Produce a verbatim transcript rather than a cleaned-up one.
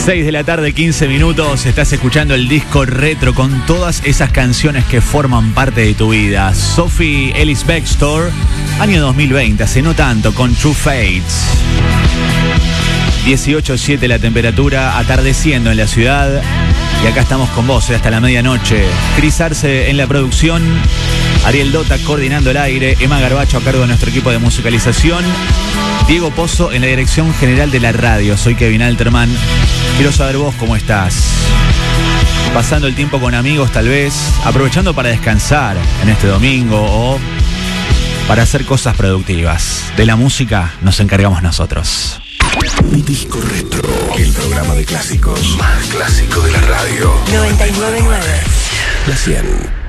seis de la tarde, quince minutos. Estás escuchando el disco retro con todas esas canciones que forman parte de tu vida. Sophie Ellis-Bextor, año dos mil veinte, hace no tanto, con True Fates. dieciocho coma siete la temperatura, atardeciendo en la ciudad. Y acá estamos con vos hasta la medianoche. Cris Arce en la producción, Ariel Dota coordinando el aire, Emma Garbacho a cargo de nuestro equipo de musicalización, Diego Pozo en la dirección general de la radio. Soy Kevin Alterman. Quiero saber vos cómo estás. Pasando el tiempo con amigos tal vez, aprovechando para descansar en este domingo o para hacer cosas productivas. De la música nos encargamos nosotros. Mi disco retro, el programa de clásicos más clásico de la radio. noventa y nueve punto nueve. La cien.